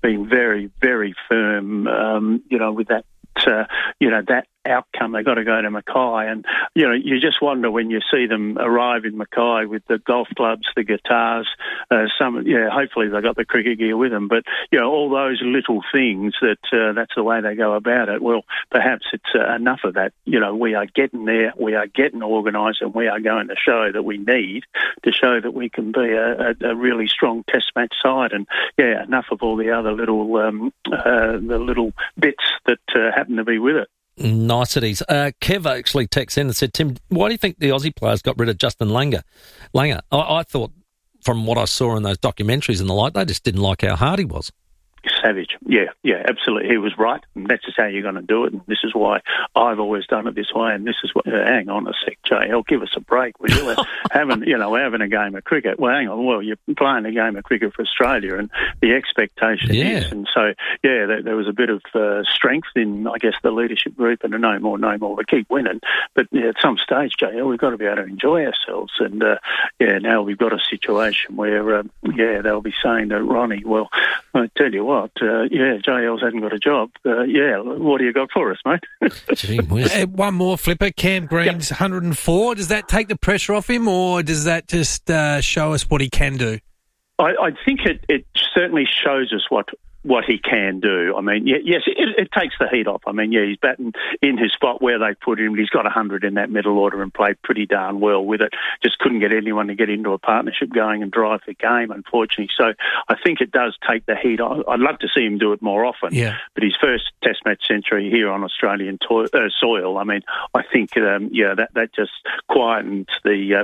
been very, very firm, with that. That outcome. They got to go to Mackay, and you just wonder when you see them arrive in Mackay with the golf clubs, the guitars, hopefully they got the cricket gear with them, but all those little things that's the way they go about it. Well, perhaps it's enough of that. We are getting there, we are getting organised, and we are going to show that we need to show that we can be a really strong Test match side, and enough of all the other little the little bits that happen to be with it. Niceties. Kev actually texted in and said, Tim, why do you think the Aussie players got rid of Justin Langer? I thought from what I saw in those documentaries and the like, they just didn't like how hard he was. Savage. Yeah, absolutely. He was right, and that's just how you're going to do it, and this is why I've always done it this way, and this is what... hang on a sec, JL, give us a break, will you? We're having a game of cricket. Well, hang on, you're playing a game of cricket for Australia, and the expectation is, and so, there was a bit of strength in, I guess, the leadership group, and no more, to keep winning, but at some stage, JL, we've got to be able to enjoy ourselves, and now we've got a situation where, they'll be saying to Ronnie, well, I tell you what, JL's hasn't got a job. What do you got for us, mate? Gee whiz. One more, Flipper. Cam Green's 104. Does that take the pressure off him, or does that just show us what he can do? I think it certainly shows us what he can do. I mean, yes, it takes the heat off. I mean, he's batting in his spot where they put him. He's got 100 in that middle order and played pretty darn well with it. Just couldn't get anyone to get into a partnership going and drive the game, unfortunately. So I think it does take the heat off. I'd love to see him do it more often. Yeah. But his first Test match century here on Australian soil, I mean, I think that just quietens the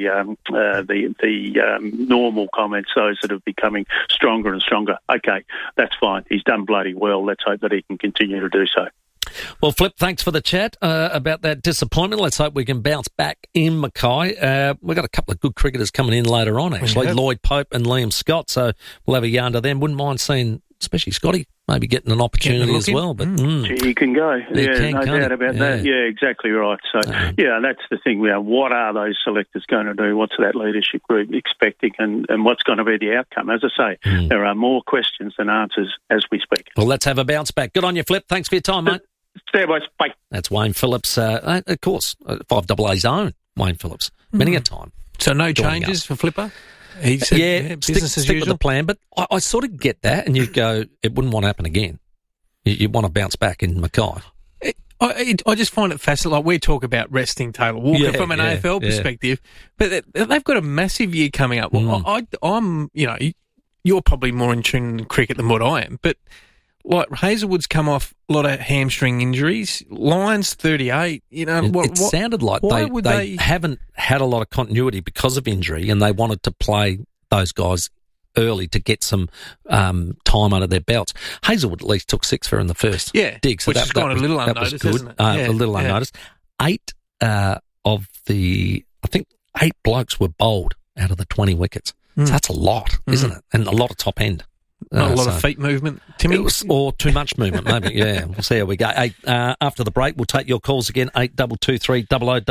normal comments, those that are becoming stronger and stronger. Okay, that's fine. He's done bloody well. Let's hope that he can continue to do so. Well, Flip, thanks for the chat about that disappointment. Let's hope we can bounce back in Mackay. We've got a couple of good cricketers coming in later on, actually. Lloyd Pope and Liam Scott, so we'll have a yarn to them. Wouldn't mind seeing, especially Scotty, maybe getting an opportunity as well. But he can go. No doubt about that. Yeah, exactly right. So, that's the thing. What are those selectors going to do? What's that leadership group expecting, and what's going to be the outcome? As I say, there are more questions than answers as we speak. Well, let's have a bounce back. Good on you, Flip. Thanks for your time, mate. Stay, boys. Bye. That's Wayne Phillips, of course, 5AA's own Wayne Phillips, many a time. So no changes for Flipper? He said, stick with the plan, but I sort of get that, and you go, it wouldn't want to happen again. You want to bounce back in Mackay. I just find it fascinating. Like, we talk about resting Taylor Walker from an AFL perspective, but they've got a massive year coming up. Well, I'm, you're probably more in tune in cricket than what I am, but like Hazelwood's come off a lot of hamstring injuries. Lyons 38. It sounded like they haven't had a lot of continuity because of injury, and they wanted to play those guys early to get some time under their belts. Hazelwood at least took 6 for in the first dig, so which has gone a little unnoticed, isn't it? A little unnoticed. 8 of the, I think 8 blokes were bowled out of the 20 wickets. So that's a lot, isn't it? And a lot of top end. Not a lot of feet movement, Timmy? Or too much movement, maybe. We'll see how we go. After the break, we'll take your calls again, 8223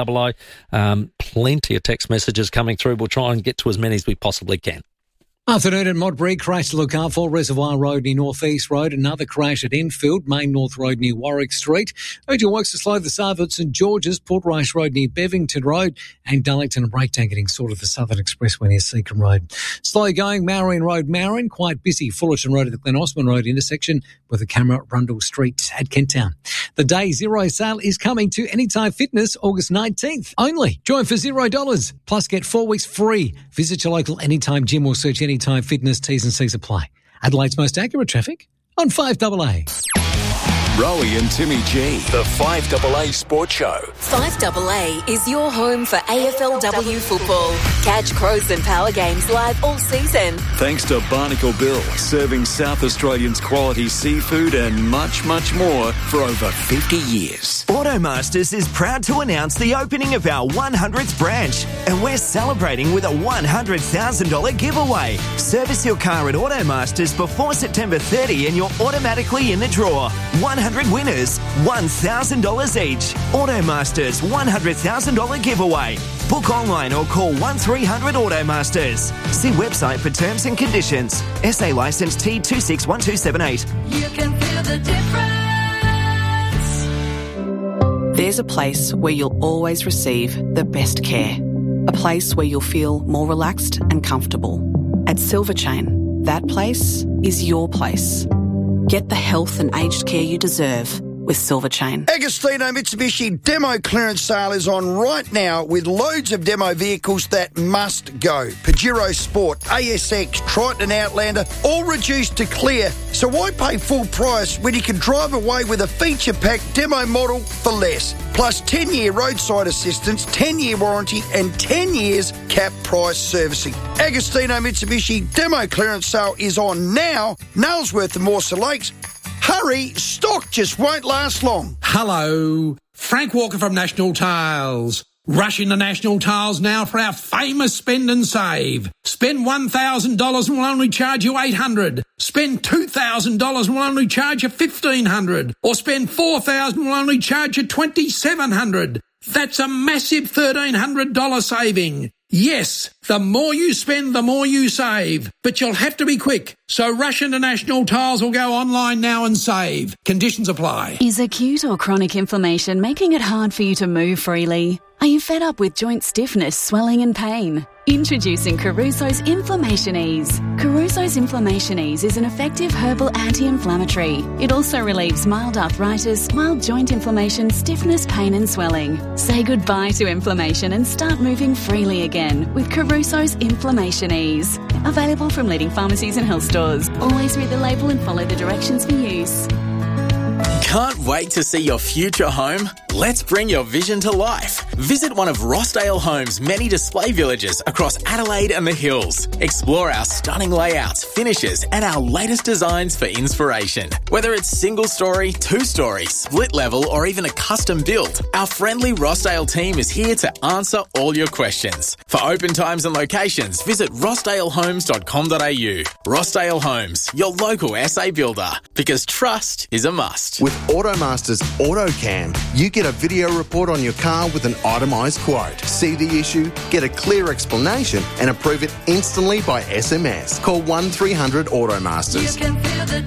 0000. Plenty of text messages coming through. We'll try and get to as many as we possibly can. Afternoon at Modbury, crash to look out for Reservoir Road near North East Road, another crash at Enfield, Main North Road near Warwick Street. Urgent works to slow the south at St George's, Portrush Road near Bevington Road, and Dullington and Breakdown getting sorted for Southern Expressway near Seacombe Road. Slow going, Marion Road, Marion, quite busy, Fullerton Road at the Glen Osmond Road intersection with a camera at Rundle Street at Kent Town. The Day Zero sale is coming to Anytime Fitness August 19th only. Join for $0, plus get 4 weeks free. Visit your local Anytime gym or search Anytime Fitness. T's and C's apply. Adelaide's most accurate traffic on 5AA. Rowie and Timmy G, the 5AA Sports Show. 5AA is your home for AFLW football. Catch Crows and Power games live all season. Thanks to Barnacle Bill, serving South Australians quality seafood and much, much more for over 50 years. Automasters is proud to announce the opening of our 100th branch, and we're celebrating with a $100,000 giveaway. Service your car at Automasters before September 30 and you're automatically in the draw. 100 winners, $1,000 each. Automasters $100,000 giveaway. Book online or call 1300 Automasters. See website for terms and conditions. SA licence T261278. You can feel the difference. There's a place where you'll always receive the best care. A place where you'll feel more relaxed and comfortable. At Silver Chain, that place is your place. Get the health and aged care you deserve with Silver Chain. Agostino Mitsubishi demo clearance sale is on right now with loads of demo vehicles that must go. Pajero Sport, ASX, Triton Outlander, all reduced to clear. So why pay full price when you can drive away with a feature-packed demo model for less? Plus 10-year roadside assistance, 10-year warranty and 10 years cap price servicing. Agostino Mitsubishi demo clearance sale is on now. Nailsworth and Morsa Lakes. Hurry, stock just won't last long. Hello, Frank Walker from National Tiles. Rush into National Tiles now for our famous spend and save. Spend $1,000 and we'll only charge you $800. Spend $2,000 and we'll only charge you $1,500. Or spend $4,000 and we'll only charge you $2,700. That's a massive $1,300 saving. Yes, the more you spend, the more you save. But you'll have to be quick. So rush into National Tiles or go online now and save. Conditions apply. Is acute or chronic inflammation making it hard for you to move freely? Are you fed up with joint stiffness, swelling and pain? Introducing Caruso's Inflammation Ease. Caruso's Inflammation Ease is an effective herbal anti-inflammatory. It also relieves mild arthritis, mild joint inflammation, stiffness, pain and swelling. Say goodbye to inflammation and start moving freely again with Caruso's Inflammation Ease. Available from leading pharmacies and health stores. Always read the label and follow the directions for use. Can't wait to see your future home? Let's bring your vision to life. Visit one of Rossdale Homes' many display villages across Adelaide and the Hills. Explore our stunning layouts, finishes, and our latest designs for inspiration. Whether it's single story, two-story, split level, or even a custom build, our friendly Rossdale team is here to answer all your questions. For open times and locations, visit rossdalehomes.com.au. Rossdale Homes, your local SA builder, because trust is a must. With Automasters AutoCam, you get a video report on your car with an itemised quote. See the issue, get a clear explanation and approve it instantly by SMS. Call 1300 Automasters. You can feel the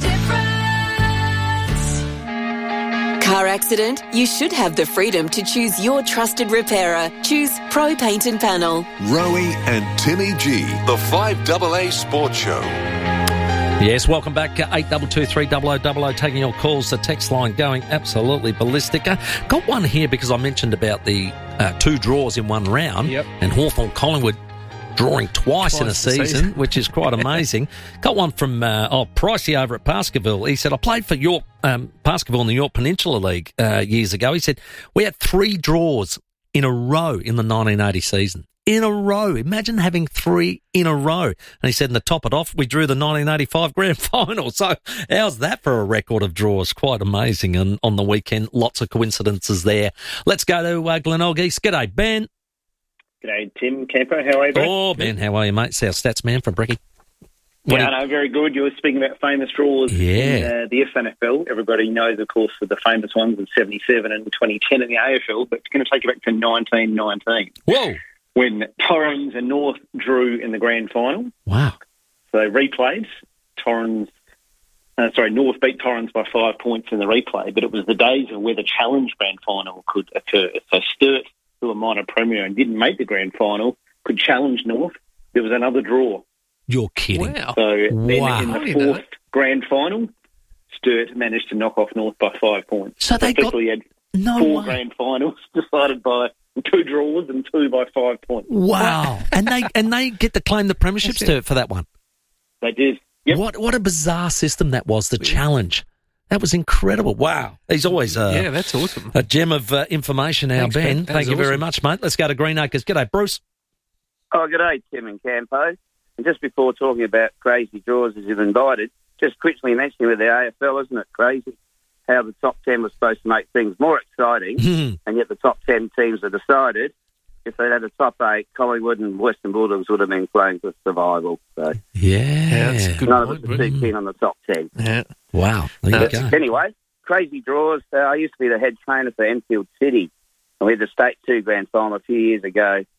difference. Car accident? You should have the freedom to choose your trusted repairer. Choose Pro Paint and Panel. Rowie and Timmy G, the 5AA Sports Show. Yes, welcome back. 82230000, taking your calls. The text line going absolutely ballistic. Got one here because I mentioned about the two draws in one round. Yep. And Hawthorn Collingwood drawing twice in a season, which is quite amazing. Got one from Pricey over at Baskerville. He said, I played for York Baskerville in the York Peninsula League years ago. He said, we had 3 draws in a row in the 1980 season. In a row. Imagine having 3 in a row. And he said, and to top it off, we drew the 1985 grand final. So how's that for a record of draws? Quite amazing. And on the weekend, lots of coincidences there. Let's go to Glenelg East. G'day, Ben. G'day, Tim Campo. How are you, Ben? Oh, Ben, how are you, mate? It's our stats man from Brecky. Very good. You were speaking about famous draws in the SNFL. Everybody knows, of course, the famous ones of 77 and 2010 in the AFL, but it's going to take you back to 1919. Whoa. When Torrens and North drew in the grand final. Wow. So they replayed. North beat Torrens by 5 points in the replay, but it was the days of where the Challenge grand final could occur. So Sturt, who were minor premier and didn't make the grand final, could challenge North. There was another draw. You're kidding. Wow. So then in the fourth grand final, Sturt managed to knock off North by 5 points. So they had 4 grand finals decided by 2 draws and 2 by 5 points. Wow. and they get to claim the premiership, Sturt, for that one. They did. Yep. What a bizarre system that was, the challenge. That was incredible. Wow. He's always that's awesome. A gem of information, our Ben. Thank you very much, mate. Let's go to Greenacres. G'day, Bruce. Oh, g'day, Tim and Campo. And just before talking about crazy draws as you've invited, just quickly mentioning with the AFL, isn't it crazy how the top 10 was supposed to make things more exciting, and yet the top 10 teams are decided. If they'd had a top 8, Collingwood and Western Bulldogs would have been playing for survival. So that's a good none point, of us are too keen on the top 10. Yeah. Wow. There you go. Anyway, crazy draws. I used to be the head trainer for Enfield City, and we had the State 2 grand final a few years ago.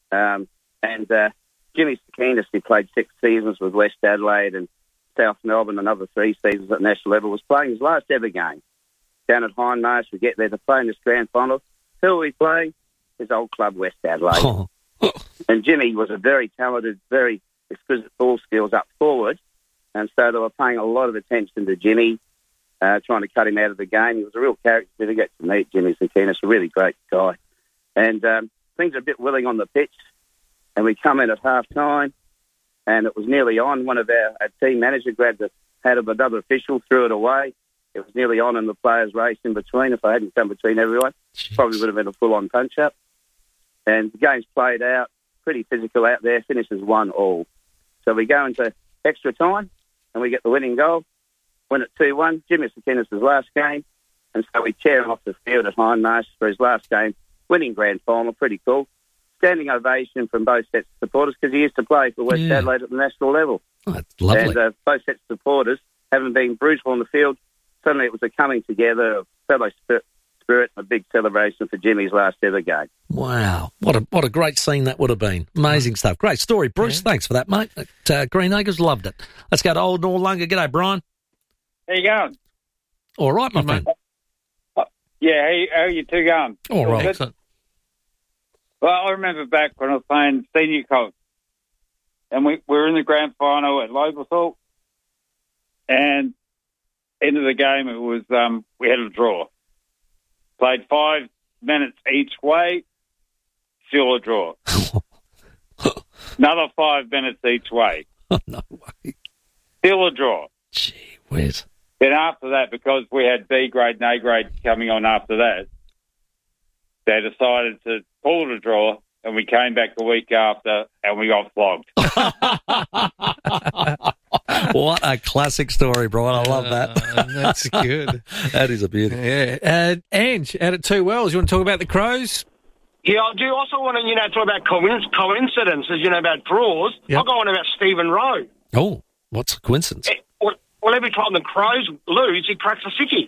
Jimmy Sakinas, he played 6 seasons with West Adelaide and South Melbourne, another 3 seasons at national level, was playing his last ever game down at Hindmarsh. We get there to play in this grand final. Who are we playing? His old club, West Adelaide. Oh. And Jimmy was a very talented, very exquisite ball skills up forward, and so they were paying a lot of attention to Jimmy, trying to cut him out of the game. He was a real character. Didn't get to meet Jimmy Sakinas, a really great guy. And things are a bit willing on the pitch, and we come in at half-time, and it was nearly on. One of our team manager grabbed the hat of another official, threw it away. It was nearly on in the players' race in between. If I hadn't come between everyone, probably would have been a full-on punch-up. And the game's played out, pretty physical out there, finishes 1-1. So we go into extra time, and we get the winning goal, win it 2-1. Jimmy Sakinas' last game, and so we chair him off the field at Hindmarsh for his last game, winning grand final, pretty cool. Standing ovation from both sets of supporters because he used to play for West Adelaide at the national level. Oh, that's lovely. And both sets of supporters, having been brutal on the field, suddenly it was a coming together of fellow spirit and a big celebration for Jimmy's last ever game. Wow. What a great scene that would have been. Amazing stuff. Great story, Bruce. Thanks for that, mate. Green Acres loved it. Let's go to Old Noarlunga. G'day, Brian. How you going? All right, my friend. Yeah, how are you two going? All right. Excellent. Well, I remember back when I was playing senior coach, and we were in the grand final at Lobosall, and end of the game, it was we had a draw. Played 5 minutes each way, still a draw. Another 5 minutes each way. No way. Still a draw. Gee whiz. Then after that, because we had B grade and A grade coming on after that, they decided to call it a draw, and we came back the week after, and we got flogged. What a classic story, Brian. I love that. That's good. That is a beauty. Yeah. Ange, out at Two Wells, you want to talk about the Crows? Yeah, I do also want to, talk about coincidences, about draws. Yep. I'll go on about Stephen Rowe. Oh, what's a coincidence? Well, every time the Crows lose, he cracks a sickie.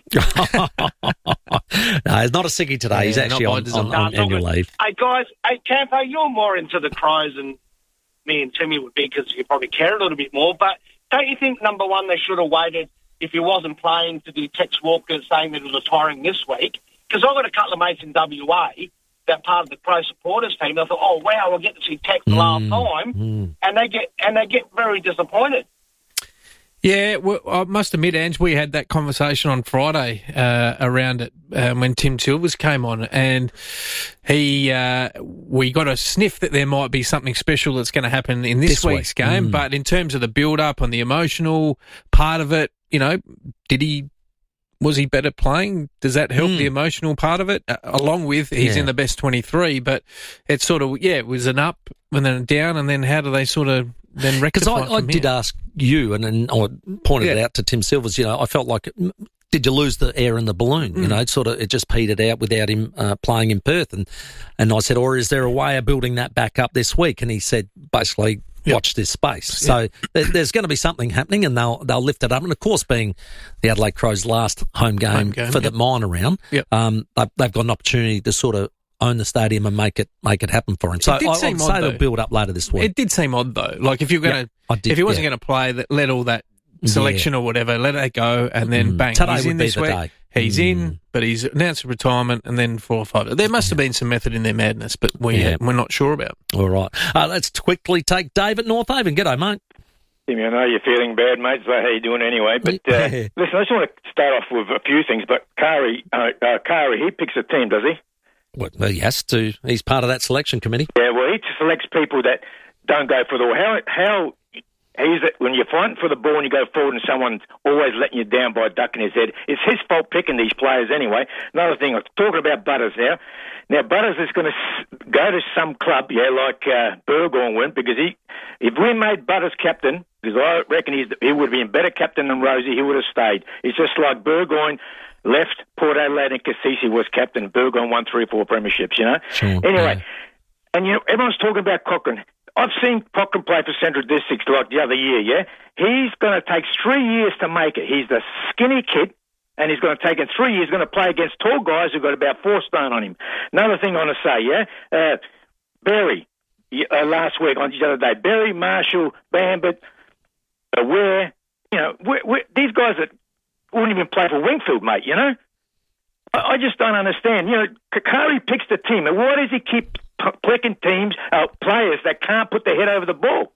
No, he's not a sickie today. He's actually on annual leave. Hey, guys, Campo, you're more into the Crows than me and Timmy would be because you probably care a little bit more. But don't you think, number one, they should have waited if he wasn't playing to do Tex Walker saying that he was retiring this week? Because I've got a couple of mates in WA that part of the Crow supporters team. I thought, oh, wow, we'll get to see Tex the last time. And they get very disappointed. Yeah, well, I must admit, Ange, we had that conversation on Friday around it when Tim Silvers came on, and we got a sniff that there might be something special that's going to happen in this week's game. But in terms of the build-up and the emotional part of it, was he better playing? Does that help the emotional part of it? Along with he's in the best 23, but it's sort of, it was an up and then a down, and then how do they sort of then rectify it? Because I did ask you, and I pointed it out to Tim Silvers, I felt like, did you lose the air in the balloon? It just petered out without him playing in Perth. And I said, or is there a way of building that back up this week? And he said, basically, watch this space. So there's going to be something happening, and they'll lift it up. And of course, being the Adelaide Crows' last home game for the minor round, they've got an opportunity to sort of own the stadium and make it happen for him. So I'd say they'll build up later this week. It did seem odd though. Like if you're going to, if he wasn't going to play, let all that selection or whatever, let it go, and then bang, today he's in would be this the week. day. He's in, but he's announced retirement, and then 4 or 5. There must have been some method in their madness, but we're not sure about. All right, let's quickly take Dave at North Haven. G'day, mate. Timmy, I know you're feeling bad, mate, so how you doing anyway? But listen, I just want to start off with a few things. But Kari, he picks a team, does he? Well, he has to. He's part of that selection committee. Yeah, well, he selects people that don't go for the ball. How he's when you're fighting for the ball and you go forward and someone's always letting you down by ducking his head, it's his fault picking these players anyway. Another thing, I'm talking about Butters now. Now, Butters is going to go to some club, like Burgoyne went, because if we made Butters captain, because I reckon he would have been better captain than Rosie, he would have stayed. It's just like Burgoyne left, Port Adelaide and Cassisi was captain. Burgoyne won 3 or 4 premierships, Sure, anyway, and everyone's talking about Cochrane. I've seen Cochrane play for Central Districts like the other year, He's going to take 3 years to make it. He's the skinny kid, and he's going to take in 3 years, going to play against tall guys who've got about 4 stone on him. Another thing I want to say, Barry, last week, on the other day. Berry, Marshall, Bambit, Ware. You know, these guys that wouldn't even play for Wingfield, mate, you know? I just don't understand. You know, Kakari picks the team, and why does he keep picking players that can't put their head over the ball?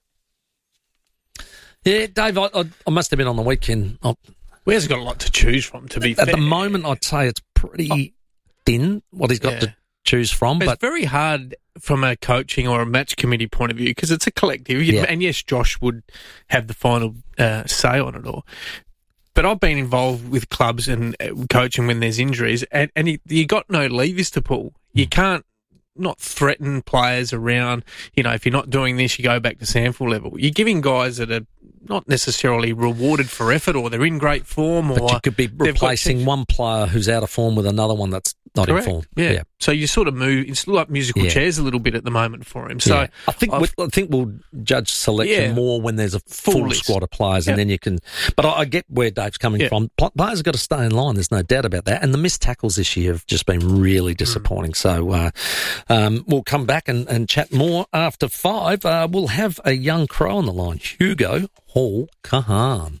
Yeah, Dave, I must have been on the weekend. Where's got a lot to choose from, to be fair. At the moment, I'd say it's pretty thin, what he's got to choose from. But but it's very hard from a coaching or a match committee point of view because it's a collective. And yes, Josh would have the final say on it all. But I've been involved with clubs and coaching when there's injuries, and you got no levers to pull. You can't not threaten players around. You know, if you're not doing this, you go back to sample level. You're giving guys that are not necessarily rewarded for effort, or they're in great form, or but you could be replacing one player who's out of form with another one that's not in form. Yeah. So you sort of move. It's like musical chairs a little bit at the moment for him. So I think we'll judge selection more when there's a full squad of players, and then you can. But I get where Dave's coming from. Players have got to stay in line. There's no doubt about that. And the missed tackles this year have just been really disappointing. So we'll come back and chat more after 5. We'll have a young crow on the line, Hugo Hall Kahan.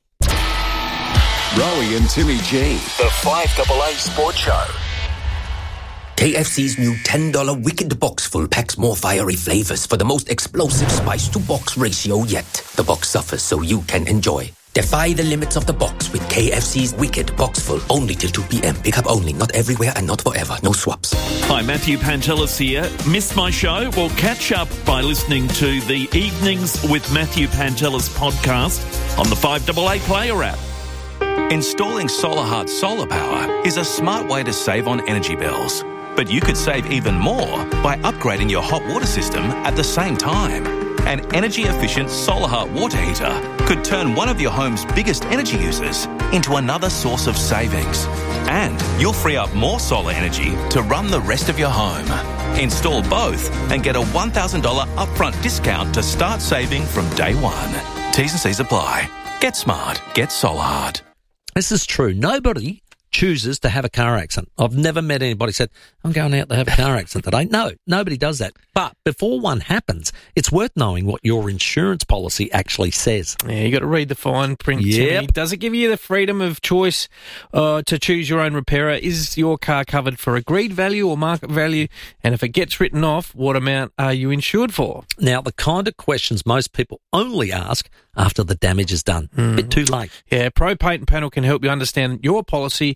Rowie and Timmy G. The 5AA Sports Show. KFC's new $10 Wicked Box Full packs more fiery flavours for the most explosive spice-to-box ratio yet. The box suffers so you can enjoy. Defy the limits of the box with KFC's Wicked Box Full. Only till 2 p.m. Pick up only. Not everywhere and not forever. No swaps. Hi, Matthew Pantelis here. Missed my show? Well, catch up by listening to the Evenings with Matthew Pantelis podcast on the 5AA Player app. Installing SolarHeart solar power is a smart way to save on energy bills. But you could save even more by upgrading your hot water system at the same time. An energy-efficient SolarHeart water heater could turn one of your home's biggest energy users into another source of savings. And you'll free up more solar energy to run the rest of your home. Install both and get a $1,000 upfront discount to start saving from day one. T's and C's apply. Get smart. Get SolarHeart. This is true. Nobody chooses to have a car accident. I've never met anybody who said, I'm going out to have a car accident today. No, nobody does that. But before one happens, it's worth knowing what your insurance policy actually says. Yeah, you got to read the fine print. Yep. Does it give you the freedom of choice to choose your own repairer? Is your car covered for agreed value or market value? And if it gets written off, what amount are you insured for? Now, the kind of questions most people only ask after the damage is done. A bit too late. Yeah, Pro Paint and Panel can help you understand your policy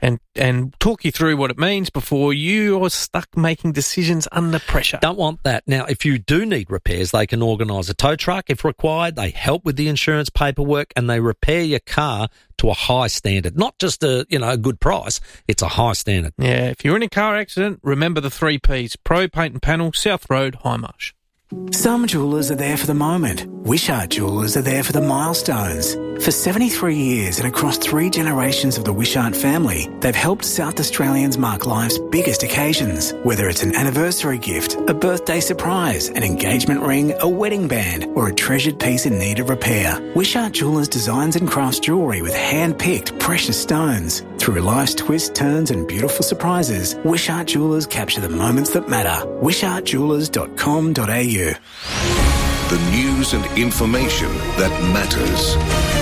and talk you through what it means before you are stuck making decisions under pressure. Don't want that. Now, if you do need repairs, they can organise a tow truck if required. They help with the insurance paperwork and they repair your car to a high standard. Not just a good price, it's a high standard. Yeah, if you're in a car accident, remember the 3 Ps. Pro Paint and Panel, South Road, Highmarsh. Some jewellers are there for the moment. Wishart Jewellers are there for the milestones. For 73 years and across 3 generations of the Wishart family, they've helped South Australians mark life's biggest occasions. Whether it's an anniversary gift, a birthday surprise, an engagement ring, a wedding band, or a treasured piece in need of repair, Wishart Jewellers designs and crafts jewellery with hand-picked precious stones. Through life's twists, turns and beautiful surprises, Wishart Jewellers capture the moments that matter. wishartjewellers.com.au. The news and information that matters.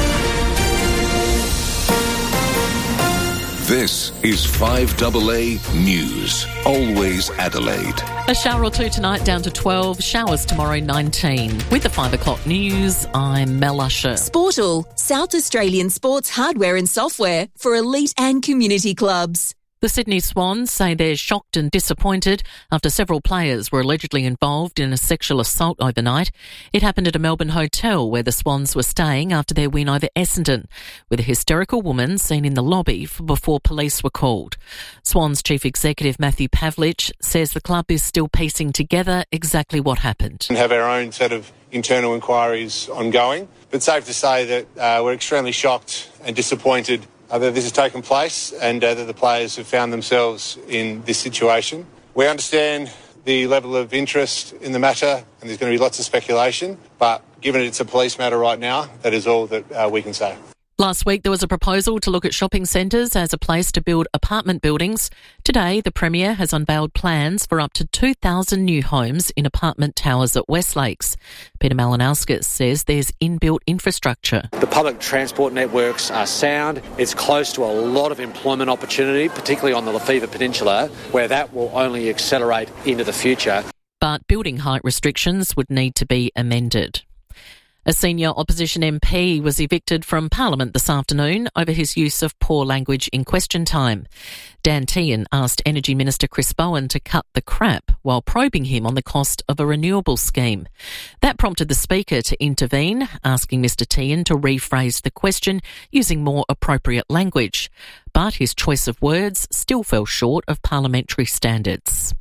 This is 5AA News. Always Adelaide. A shower or two tonight, down to 12. Showers tomorrow, 19. With the 5 o'clock news, I'm Mel Usher. Sportal, South Australian sports hardware and software for elite and community clubs. The Sydney Swans say they're shocked and disappointed after several players were allegedly involved in a sexual assault overnight. It happened at a Melbourne hotel where the Swans were staying after their win over Essendon, with a hysterical woman seen in the lobby before police were called. Swans Chief Executive Matthew Pavlich says the club is still piecing together exactly what happened. We have our own set of internal inquiries ongoing, but safe to say that we're extremely shocked and disappointed that this has taken place and that the players have found themselves in this situation. We understand the level of interest in the matter and there's going to be lots of speculation, but given it's a police matter right now, that is all that we can say. Last week, there was a proposal to look at shopping centres as a place to build apartment buildings. Today, the Premier has unveiled plans for up to 2,000 new homes in apartment towers at Westlakes. Peter Malinauskas says there's inbuilt infrastructure. The public transport networks are sound. It's close to a lot of employment opportunity, particularly on the Lefevre Peninsula, where that will only accelerate into the future. But building height restrictions would need to be amended. A senior opposition MP was evicted from Parliament this afternoon over his use of poor language in question time. Dan Tehan asked Energy Minister Chris Bowen to cut the crap while probing him on the cost of a renewable scheme. That prompted the Speaker to intervene, asking Mr Tehan to rephrase the question using more appropriate language. But his choice of words still fell short of parliamentary standards.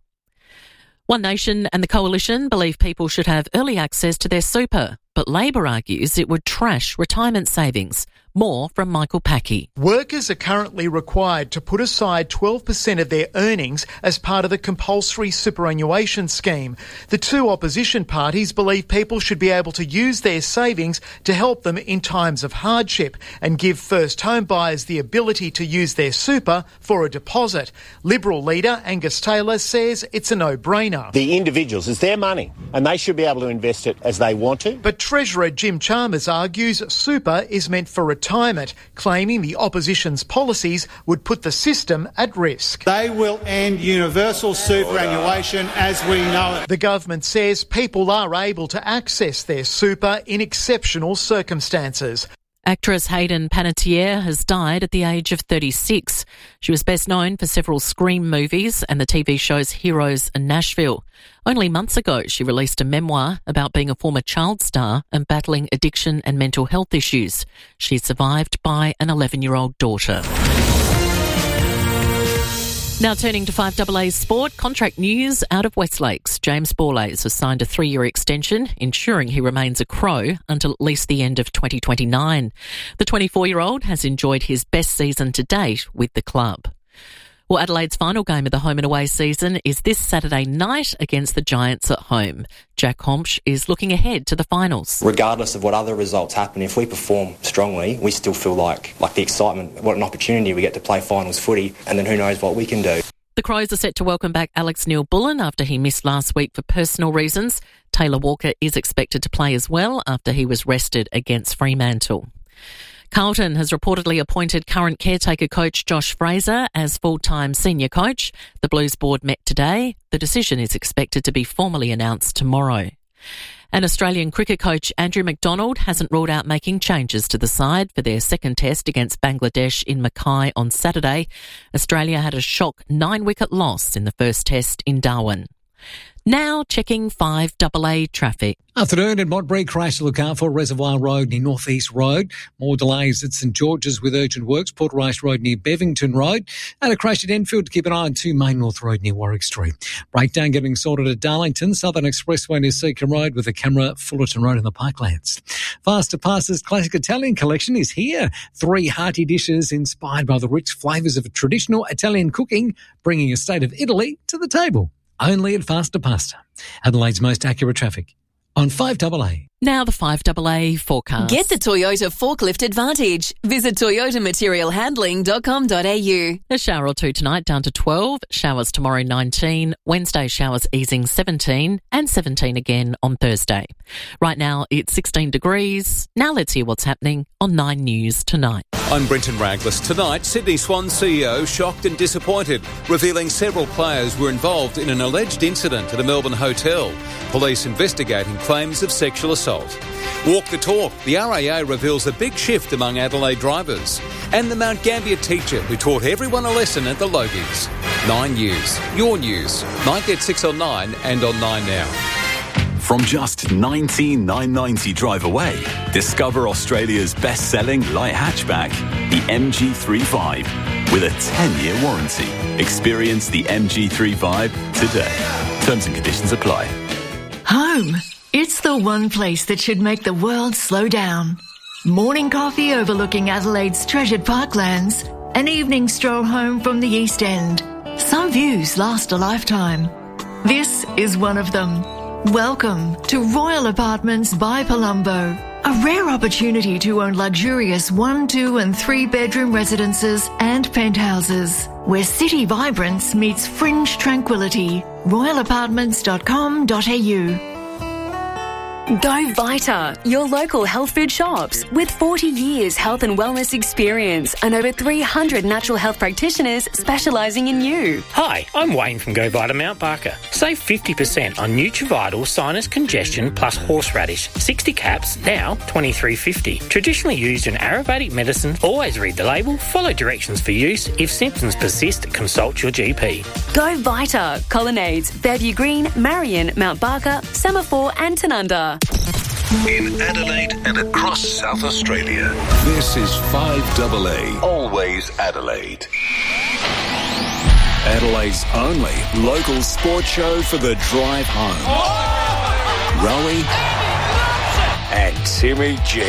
One Nation and the Coalition believe people should have early access to their super, but Labor argues it would trash retirement savings. More from Michael Packey. Workers are currently required to put aside 12% of their earnings as part of the compulsory superannuation scheme. The two opposition parties believe people should be able to use their savings to help them in times of hardship and give first home buyers the ability to use their super for a deposit. Liberal leader Angus Taylor says it's a no-brainer. The individuals, it's their money and they should be able to invest it as they want to. But Treasurer Jim Chalmers argues super is meant for retirement, claiming the opposition's policies would put the system at risk. They will end universal superannuation as we know it. The government says people are able to access their super in exceptional circumstances. Actress Hayden Panettiere has died at the age of 36. She was best known for several Scream movies and the TV shows Heroes and Nashville. Only months ago, she released a memoir about being a former child star and battling addiction and mental health issues. She's survived by an 11-year-old daughter. Now turning to 5AA sport, contract news out of Westlakes. James Borlase has signed a 3-year extension, ensuring he remains a Crow until at least the end of 2029. The 24-year-old has enjoyed his best season to date with the club. Well, Adelaide's final game of the home and away season is this Saturday night against the Giants at home. Jack Hompsch is looking ahead to the finals. Regardless of what other results happen, if we perform strongly, we still feel like the excitement, what an opportunity we get to play finals footy, and then who knows what we can do. The Crows are set to welcome back Alex Neil-Bullen after he missed last week for personal reasons. Taylor Walker is expected to play as well after he was rested against Fremantle. Carlton has reportedly appointed current caretaker coach Josh Fraser as full-time senior coach. The Blues board met today. The decision is expected to be formally announced tomorrow. And Australian cricket coach Andrew McDonald hasn't ruled out making changes to the side for their second test against Bangladesh in Mackay on Saturday. Australia had a shock 9-wicket loss in the first test in Darwin. Now checking 5AA traffic. Afternoon at Montbury, crash to look out for Reservoir Road near North East Road. More delays at St George's with urgent works, Porterice Road near Bevington Road. And a crash at Enfield to keep an eye on 2 Main North Road near Warwick Street. Breakdown getting sorted at Darlington, Southern Expressway near Seacombe Road with a camera, Fullerton Road in the Parklands. Faster Passes Classic Italian Collection is here. 3 hearty dishes inspired by the rich flavours of traditional Italian cooking, bringing a state of Italy to the table. Only at Faster Pasta. Adelaide's most accurate traffic on 5AA. Now the 5AA forecast. Get the Toyota Forklift Advantage. Visit toyotamaterialhandling.com.au. A shower or two tonight down to 12. Showers tomorrow 19. Wednesday showers easing 17 and 17 again on Thursday. Right now it's 16 degrees. Now let's hear what's happening on 9 News tonight. I'm Brenton Raglas. Tonight, Sydney Swans CEO shocked and disappointed, revealing several players were involved in an alleged incident at a Melbourne hotel. Police investigating claims of sexual assault. Walk the talk. The RAA reveals a big shift among Adelaide drivers. And the Mount Gambier teacher who taught everyone a lesson at the Logies. 9 News. Your news. 9 get 6 on 9 and on 9 now. From just $19,990 drive away, discover Australia's best-selling light hatchback, the MG3 Vibe, with a 10-year warranty. Experience the MG3 Vibe today. Terms and conditions apply. Home. It's the one place that should make the world slow down. Morning coffee overlooking Adelaide's treasured parklands, an evening stroll home from the East End. Some views last a lifetime. This is one of them. Welcome to Royal Apartments by Palumbo. A rare opportunity to own luxurious 1, 2 and 3 bedroom residences and penthouses, where city vibrance meets fringe tranquility. royalapartments.com.au. Go Vita, your local health food shops. With 40 years health and wellness experience and over 300 natural health practitioners specialising in you. Hi, I'm Wayne from Go Vita Mount Barker. Save 50% on Nutrivital Sinus Congestion plus Horseradish. 60 caps, now $23.50. Traditionally used in Ayurvedic medicine. Always read the label, follow directions for use. If symptoms persist, consult your GP. Go Vita, Colonnades, Fairview Green, Marion, Mount Barker, Semaphore and Tanunda. In Adelaide and across South Australia, this is 5AA, always Adelaide. Adelaide's only local sports show for the drive home. Rowie and Timmy G.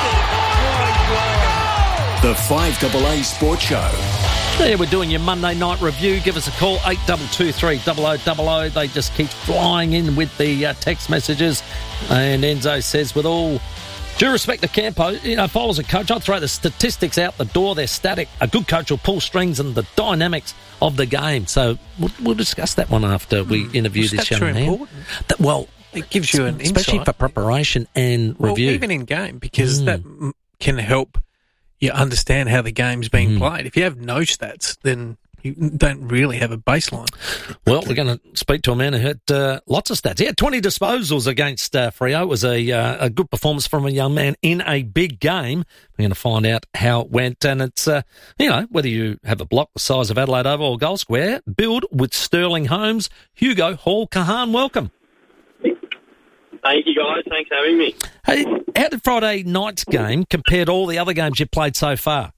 The 5AA Sports Show. Yeah, we're doing your Monday night review. Give us a call, 8223 0000. They just keep flying in with the text messages. And Enzo says, with all due respect to Campo, if I was a coach, I'd throw the statistics out the door. They're static. A good coach will pull strings and the dynamics of the game. So we'll discuss that one after we interview this young man. Important? It gives you an especially insight. For preparation and review. Even in game, because that can help you understand how the game's being played. If you have no stats, then you don't really have a baseline. Well, we're going to speak to a man who had lots of stats. He had 20 disposals against Freo. It was a good performance from a young man in a big game. We're going to find out how it went. And it's, whether you have a block the size of Adelaide Oval or Gold Square, build with Sterling Homes. Hugo Hall-Kahan, welcome. Thank you, guys. Thanks for having me. Hey, how did Friday night's game compare to all the other games you've played so far?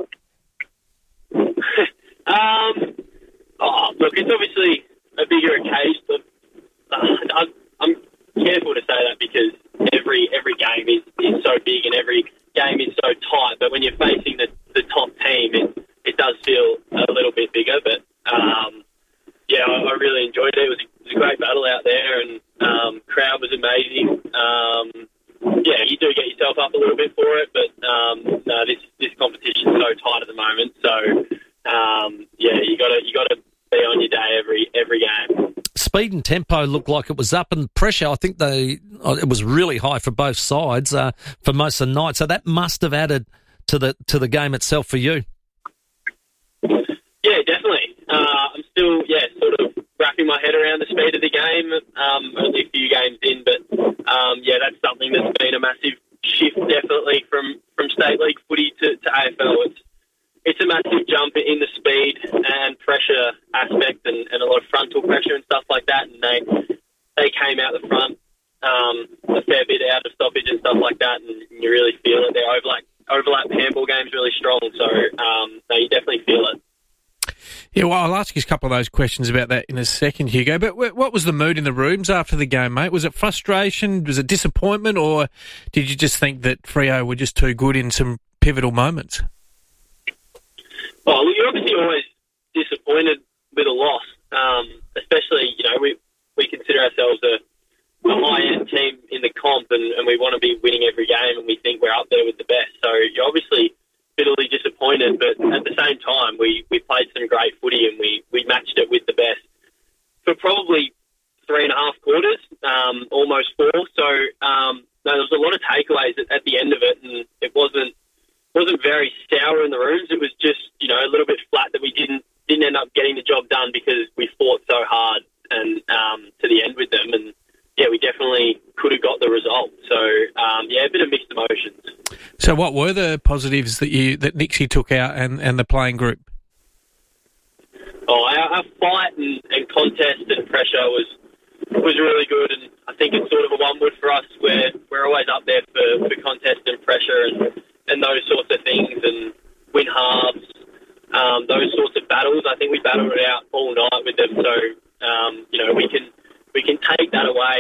Look, it's obviously a bigger occasion, but I'm careful to say that because every game is so big and every game is so tight. But when you're facing the top team, it does feel a little bit bigger. But I really enjoyed it. It was a great battle out there, and crowd was amazing. You do get yourself up a little bit for it, but this competition's so tight at the moment. So you got to be on your day every game. Speed and tempo looked like it was up, and pressure, I think it was really high for both sides for most of the night. So that must have added to the game itself for you. Yeah, definitely. I'm still sort of wrapping my head around the speed of the game. Only a few games in, but that's something that's been a massive shift definitely from state league footy to AFL. It's a massive jump in the speed and pressure aspect and a lot of frontal pressure and stuff like that. And they came out the front a fair bit out of stoppage and stuff like that, and you really feel it. Their overlap handball game's really strong, so you definitely feel it. Yeah, well, I'll ask you a couple of those questions about that in a second, Hugo. But what was the mood in the rooms after the game, mate? Was it frustration? Was it disappointment? Or did you just think that Freo were just too good in some pivotal moments? Well, you're obviously always disappointed with a loss, especially, we consider ourselves a high-end team in the comp and we want to be winning every game and we think we're up there with the best. So you're obviously bitterly disappointed, but at the same time, we played some great footy and we matched it with the best for probably 3.5 quarters, almost 4. So there was a lot of takeaways at the end of it, and it wasn't very sour in the rooms. It was just a little bit flat that we didn't end up getting the job done because we fought so hard and to the end with them, and we definitely could have got the result. So a bit of mixed emotions. So what were the positives that Nixie took out and the playing group? Our fight and contest and pressure was really good, and I think it's sort of a one-wood for us where we're always up there for contest and pressure and those sorts of things, and win halves, those sorts of battles. I think we battled it out all night with them, so we can take that away.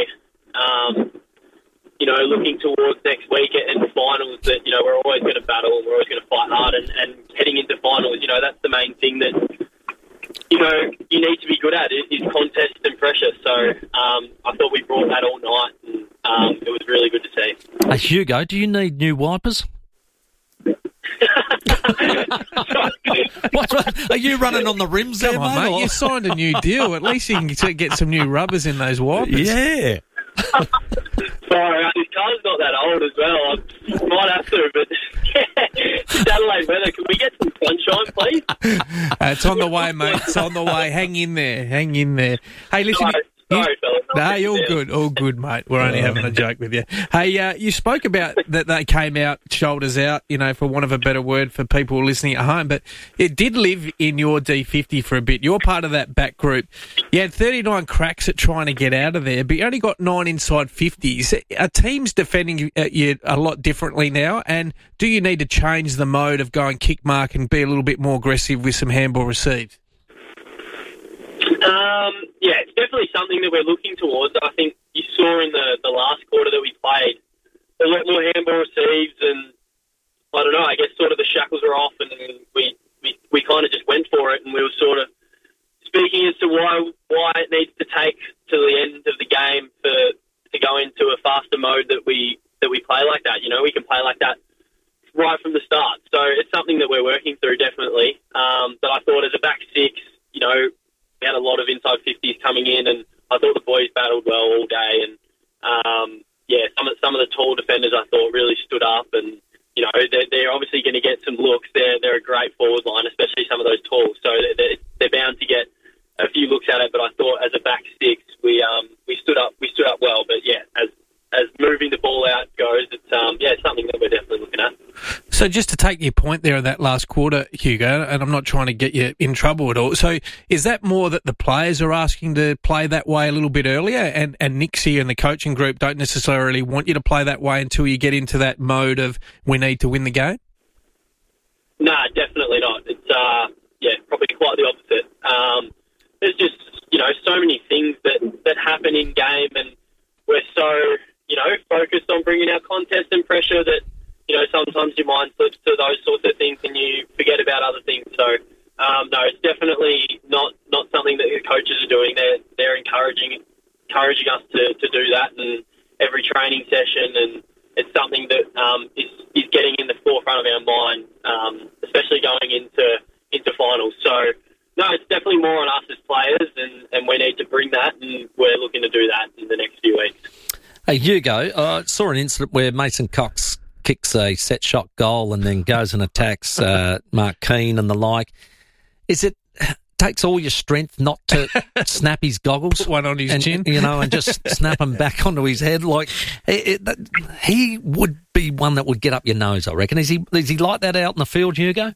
Looking towards next week and finals, that we're always going to battle and we're always going to fight hard, and heading into finals, that's the main thing that you need to be good at is contest and pressure. So I thought we brought that all night, and it was really good to see. Hugo, do you need new wipers? Are you running on the rims there, mate? You signed a new deal. At least you can get some new rubbers in those wipers. Yeah. Sorry, this car's not that old as well. I might have to, but it's Adelaide weather. Can we get some sunshine, please? It's on the way, mate. It's on the way. Hang in there. Hey, listen. Sorry, fellas. No, you're all good, mate. We're only having a joke with you. Hey, you spoke about that they came out, shoulders out, for want of a better word for people listening at home, but it did live in your D50 for a bit. You're part of that back group. You had 39 cracks at trying to get out of there, but you only got 9 inside 50s. Are teams defending you a lot differently now, and do you need to change the mode of going kick mark and be a little bit more aggressive with some handball receives? Yeah, it's definitely something that we're looking towards. I think you saw in the last quarter that we played a lot more handball receives, and I don't know, I guess sort of the shackles are off, and we kind of just went for it, and we were sort of speaking as to why it needs to take to the end of the game to go into a faster mode that we play like that. We can play like that right from the start. So it's something that we're working through, definitely. But I thought as a back six, we had a lot of inside 50s coming in, and I thought the boys battled well all day. And some of the tall defenders I thought really stood up, and they're obviously going to get some looks. They're a great forward line, especially some of those talls. So they're bound to get a few looks at it. But I thought as a back six, we stood up well. But yeah, as moving the ball out goes, it's something that we're definitely looking at. So just to take your point there in that last quarter, Hugo, and I'm not trying to get you in trouble at all, so is that more that the players are asking to play that way a little bit earlier, and Nixie and the coaching group don't necessarily want you to play that way until you get into that mode of we need to win the game? No, definitely not. It's probably quite the opposite. There's just, so many things that happen in game, and we're so, focused on bringing our contest and pressure that, sometimes your mind slips to those sorts of things and you forget about other things. So, no, it's definitely not something that the coaches are doing. They're encouraging us to do that, and every training session, and it's something that is getting in the forefront of our mind, especially going into finals. So, no, it's definitely more on us as players, and we need to bring that, and we're looking to do that in the next few weeks. Hey, Hugo, I saw an incident where Mason Cox kicks a set shot goal and then goes and attacks Mark Keane and the like. Is it takes all your strength not to snap his goggles? Put one on his chin. And just snap them back onto his head? Like, he would be one that would get up your nose, I reckon. Is he like that out in the field, Hugo?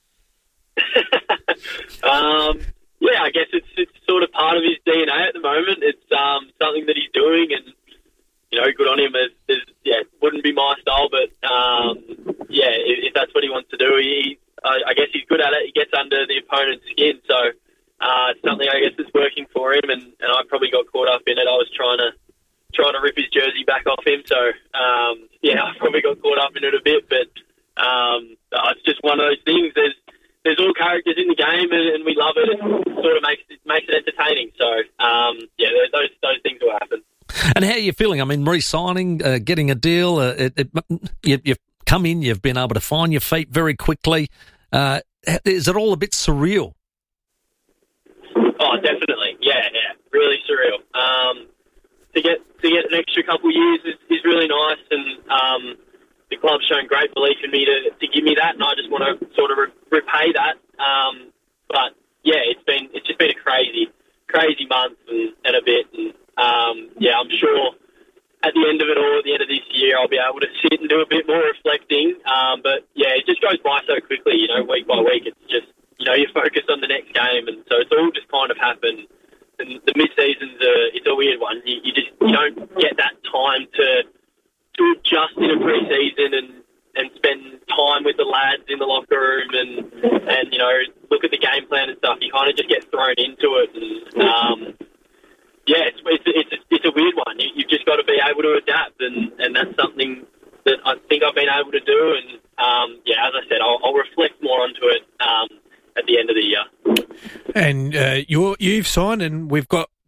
Yeah, I guess it's sort of part of his DNA at the moment. It's something that he's doing, and good on him. It wouldn't be my style, but if that's what he wants to do, I guess he's good at it. He gets under the opponent's skin, so it's something I guess that's working for him, and I probably got caught up in it. I was trying to rip his jersey back off him, so I probably got caught up in it a bit, but it's just one of those things. There's all characters in the game, and we love it. It sort of makes it entertaining. So those things will happen. And how are you feeling? I mean, re-signing, getting a deal. You've come in. You've been able to find your feet very quickly. Is it all a bit surreal? Oh, definitely. Yeah, really surreal. To get an extra couple of years is really nice, and the club's shown great belief in me to give me that, and I just want to sort of repay that. But yeah, it's just been a crazy month and a bit, and I'm sure at the end of it all, at the end of this year, I'll be able to sit and do a bit more reflecting. But yeah, it just goes by so quickly, week by week. It's just, you're focused on the next game, and so it's all just kind of happened. And the mid-season's it's a weird one. You don't get that time to adjust in a pre-season and spend time with the lads in the locker room and look at the game plan and stuff. You kind of just get thrown into it, and it's a weird one. You've just got to be able to adapt, and that's something that I think I've been able to do. And as I said, I'll reflect more onto it at the end of the year. And you've signed, and we've got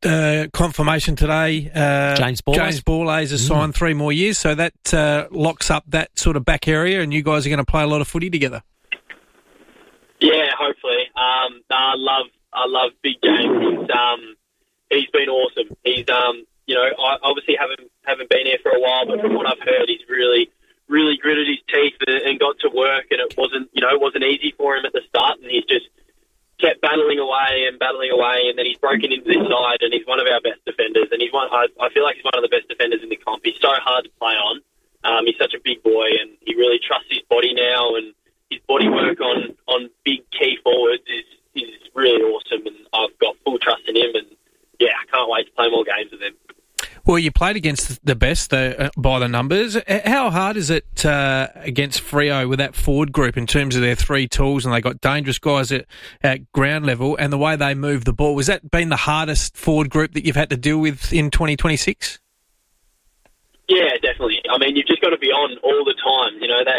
confirmation today. James Borlase has signed 3 more years, so that locks up that sort of back area, and you guys are going to play a lot of footy together. Yeah, hopefully. I love Big James. He's been awesome. He's I obviously haven't been here for a while, but from what I've heard, he's really gritted his teeth and got to work, and it wasn't easy for him at the start, and he's just kept battling away, and then he's broken into this side, and he's one of our best defenders, and I feel like he's one of the best defenders in the comp. He's so hard to play on. He's such a big boy, and he really trusts his body now, and his body work on big key forwards is really awesome, and I've got full trust in him, and yeah, I can't wait to play more games with him. Well, you played against the best by the numbers. How hard is it against Freo with that forward group in terms of their 3 tools, and they got dangerous guys at ground level, and the way they move the ball? Has that been the hardest forward group that you've had to deal with in 2026? Yeah, definitely. I mean, you've just got to be on all the time.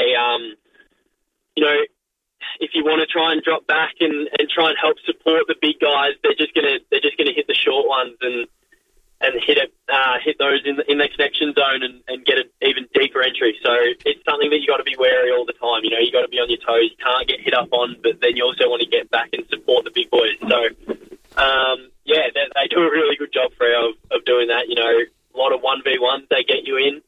If you want to try and drop back and try and help support the big guys, they're just gonna hit the short ones and hit those in the connection zone and get an even deeper entry. So it's something that you got to be wary all the time. You got to be on your toes. You can't get hit up on, but then you also want to get back and support the big boys. So they do a really good job, Freo, of doing that. A lot of 1v1s they get you in.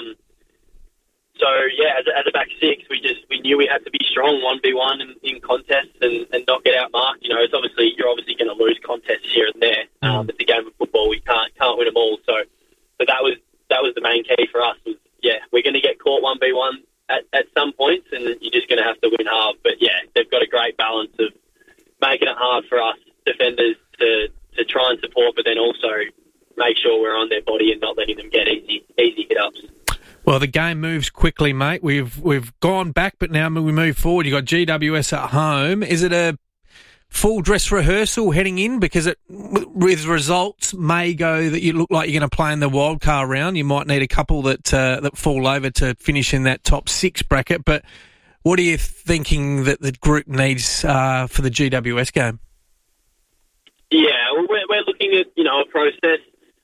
As a back six, we knew we had to be strong 1v1 in contests and not get outmarked. You're obviously going to lose contests here and there. It's a game of football. We can't win them all. So that was the main key for us. We're going to get caught 1v1 at some points, and you're just going to have to win hard. But they've got a great balance of making it hard for us defenders to try and support, but then also make sure we're on their body and not letting them get easy hit ups. Well, the game moves quickly, mate. We've gone back, but now we move forward. You've got GWS at home. Is it a full dress rehearsal heading in? Because with results may go that you look like you're going to play in the wildcard round. You might need a couple that fall over to finish in that top 6 bracket. But what are you thinking that the group needs for the GWS game? Yeah, we're looking at a process.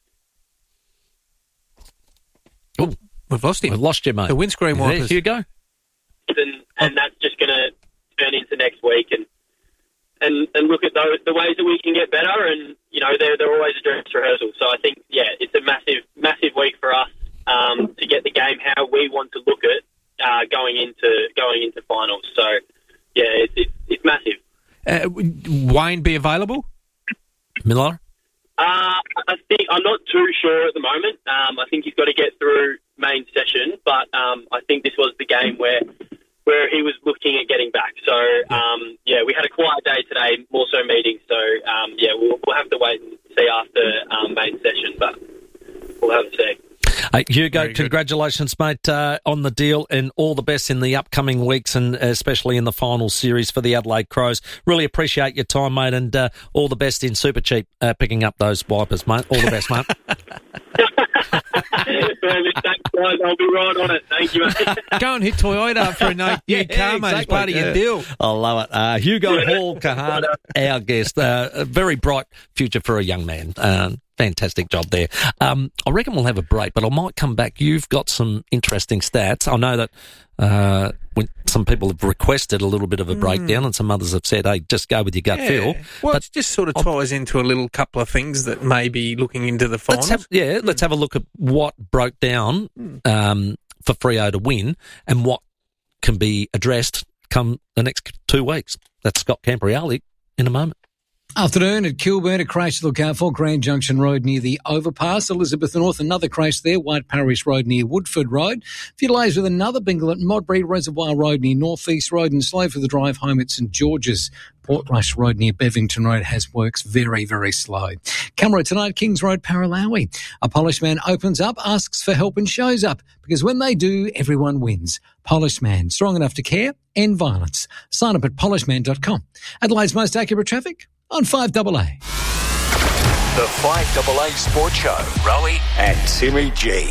Oh, we've lost him. We've lost you, mate. The windscreen wipers. Here you go. And that's just going to turn into next week and look at the ways that we can get better. And they're always a dress rehearsal. So I think it's a massive week for us to get the game how we want to look at going into finals. So it's massive. Wayne be available? Miller? I think I'm not too sure at the moment. I think he's got to get through main session, but I think this was the game where he was looking at getting back. So we had a quiet day today, more so meetings. So we'll have to wait and see after main session, but we'll have to see. Hugo, congratulations, mate, on the deal, and all the best in the upcoming weeks, and especially in the final series for the Adelaide Crows. Really appreciate your time, mate, and all the best in Super Cheap picking up those wipers, mate. All the best, mate. Thanks, guys. I'll be right on it. Thank you, mate. Go and hit Toyota for a new car, mate. It's part of your deal. I love it. Hugo Hall Kahan, our guest. A very bright future for a young man. Fantastic job there. I reckon we'll have a break, but I might come back. You've got some interesting stats. I know that when some people have requested a little bit of a breakdown, and some others have said, hey, just go with your gut feel. Well, but it just sort of ties into a little couple of things that may be looking into the finals. Let's have a look at what broke down for Freo to win and what can be addressed come the next 2 weeks. That's Scott Campriali in a moment. Afternoon at Kilburn, a crash to look out for. Grand Junction Road near the overpass. Elizabeth North, another crash there. White Parish Road near Woodford Road. A few delays with another bingle at Modbury Reservoir Road near North East Road, and slow for the drive home at St George's. Portrush Road near Bevington Road has works very, very slow. Camera tonight, Kings Road, Paralawi. A Polish man opens up, asks for help and shows up, because when they do, everyone wins. Polish man, strong enough to care, end violence. Sign up at polishman.com. Adelaide's most accurate traffic on 5AA. The 5AA Sports Show. Rowie and Timmy G.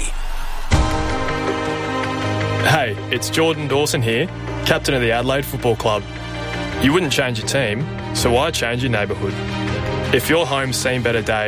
Hey, it's Jordan Dawson here, captain of the Adelaide Football Club. You wouldn't change your team, so why change your neighbourhood? If your home's seen better days,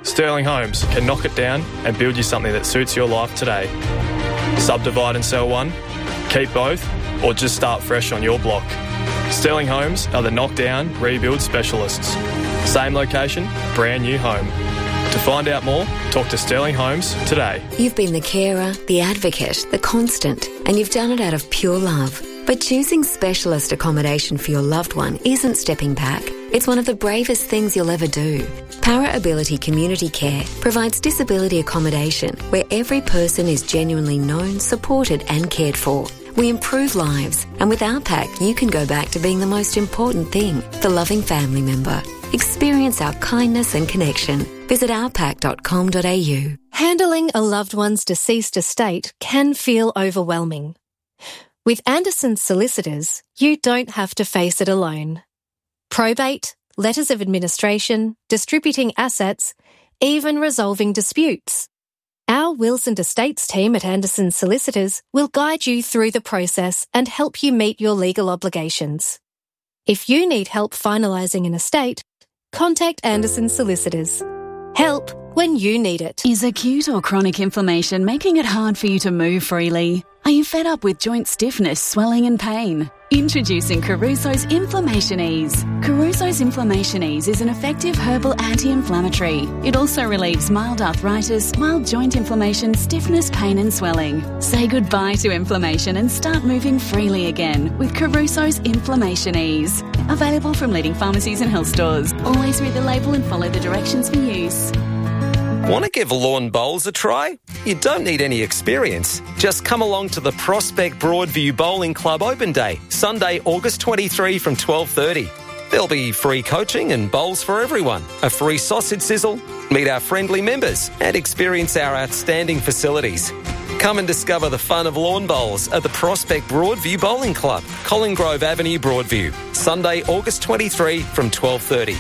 Sterling Homes can knock it down and build you something that suits your life today. Subdivide and sell one, keep both, or just start fresh on your block. Sterling Homes are the knockdown, rebuild specialists. Same location, brand new home. To find out more, talk to Sterling Homes today. You've been the carer, the advocate, the constant, and you've done it out of pure love. But choosing specialist accommodation for your loved one isn't stepping back. It's one of the bravest things you'll ever do. Para Ability Community Care provides disability accommodation where every person is genuinely known, supported and cared for. We improve lives, and with our pack you can go back to being the most important thing, the loving family member. Experience our kindness and connection. Visit ourpack.com.au. Handling a loved one's deceased estate can feel overwhelming. With Anderson's Solicitors, you don't have to face it alone. Probate, letters of administration, distributing assets, even resolving disputes. Our wills and estates team at Anderson's Solicitors will guide you through the process and help you meet your legal obligations. If you need help finalising an estate, contact Anderson's Solicitors. Help when you need it. Is acute or chronic inflammation making it hard for you to move freely? Are you fed up with joint stiffness, swelling and pain? Introducing Caruso's Inflammation Ease. Caruso's Inflammation Ease is an effective herbal anti-inflammatory. It also relieves mild arthritis, mild joint inflammation, stiffness, pain and swelling. Say goodbye to inflammation and start moving freely again with Caruso's Inflammation Ease. Available from leading pharmacies and health stores. Always read the label and follow the directions for use. Want to give lawn bowls a try? You don't need any experience. Just come along to the Prospect Broadview Bowling Club Open Day, Sunday, August 23 from 12:30. There'll be free coaching and bowls for everyone, a free sausage sizzle, meet our friendly members and experience our outstanding facilities. Come and discover the fun of lawn bowls at the Prospect Broadview Bowling Club, Colin Grove Avenue, Broadview, Sunday, August 23 from 12:30.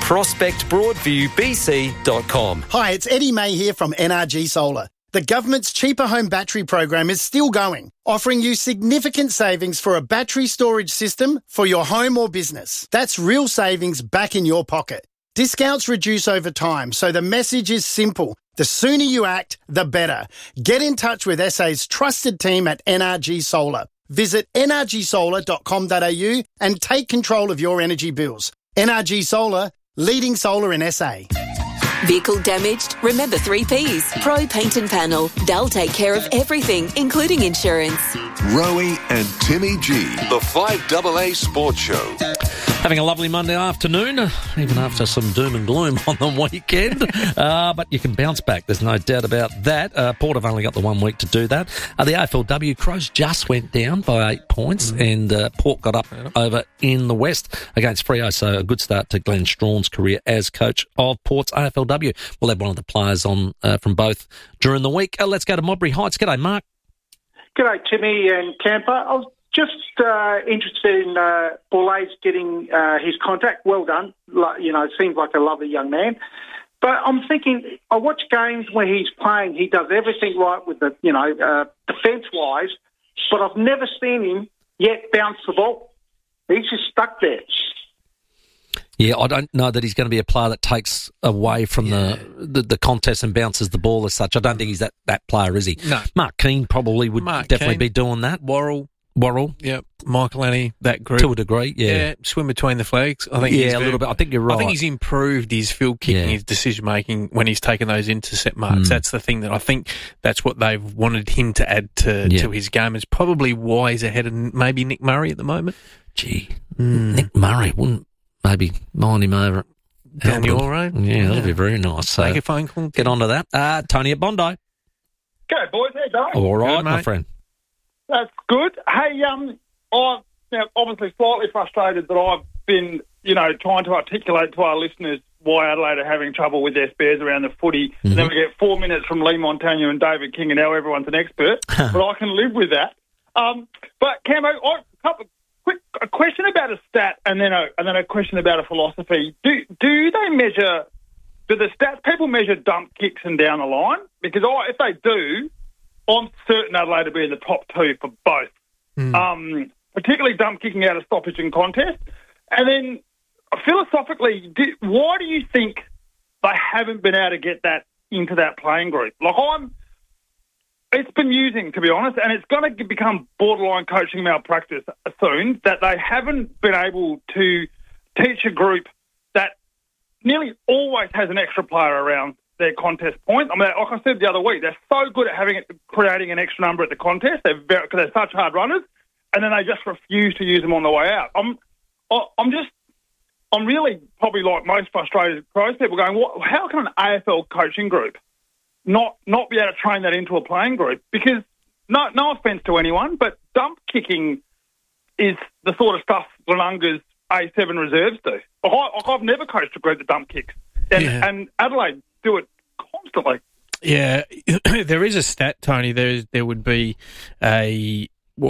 prospectbroadviewbc.com. Hi, it's Eddie May here from NRG Solar. The government's Cheaper Home Battery program is still going, offering you significant savings for a battery storage system for your home or business. That's real savings back in your pocket. Discounts reduce over time, so the message is simple. The sooner you act, the better. Get in touch with SA's trusted team at NRG Solar. Visit nrgsolar.com.au and take control of your energy bills. NRG Solar, leading solar in SA. Vehicle damaged? Remember 3 Ps. Pro Paint and Panel. They'll take care of everything, including insurance. Rowie and Timmy G, the 5AA Sports Show. Having a lovely Monday afternoon, even after some doom and gloom on the weekend. But you can bounce back, there's no doubt about that. Port have only got the 1 week to do that. The AFLW, Crows just went down by 8 points, and Port got up over in the West against Freo. So a good start to Glenn Strawn's career as coach of Port's AFLW. We'll have one of the players on from both during the week. Let's go to Modbury Heights. G'day, Mark. G'day, Timmy and Camper. I was just interested in Boulais getting his contract. Well done. Seems like a lovely young man. But I'm thinking, I watch games where he's playing. He does everything right with the, defence-wise, but I've never seen him yet bounce the ball. He's just stuck there. Yeah, I don't know that he's going to be a player that takes away from the contest and bounces the ball as such. I don't think he's that player, is he? No. Mark Keane probably would definitely be doing that. Worrell. Yep. Michael Annie, that group. To a degree, yeah. Swim between the flags. I think a little bit. I think you're right. I think he's improved his field kicking, his decision-making when he's taken those intercept marks. That's the thing that I think that's what they've wanted him to add to his game. It's probably why he's ahead of maybe Nick Murray at the moment. Gee, Nick Murray wouldn't maybe mind him over down your road? Yeah, that'd be very nice. So make a phone call. Get onto that. Tony at Bondi. Go, boys. How you going? All right, my friend. That's good. Hey, I'm obviously slightly frustrated that I've been, trying to articulate to our listeners why Adelaide are having trouble with their spares around the footy. And then we get 4 minutes from Lee Montagna and David King, and now everyone's an expert. But I can live with that. But Camo, a question about a stat and then a question about a philosophy. Do they measure? Do the stats people measure dump kicks and down the line? Because if they do, I'm certain Adelaide will be in the top 2 for both. Particularly dump kicking out of stoppage and contest. And then philosophically, why do you think they haven't been able to get that into that playing group. It's bemusing, to be honest, and it's going to become borderline coaching malpractice soon, that they haven't been able to teach a group that nearly always has an extra player around their contest point. I mean, like I said the other week, they're so good at creating an extra number at the contest because they're such hard runners, and then they just refuse to use them on the way out. I'm really probably like most frustrated Crows people going, how can an AFL coaching group not be able to train that into a playing group? Because no offence to anyone, but dump kicking is the sort of stuff Glenunga's A7 reserves do. I've never coached a group that dump kicks, and Adelaide do it constantly. Yeah, there is a stat, Tony. There would be there's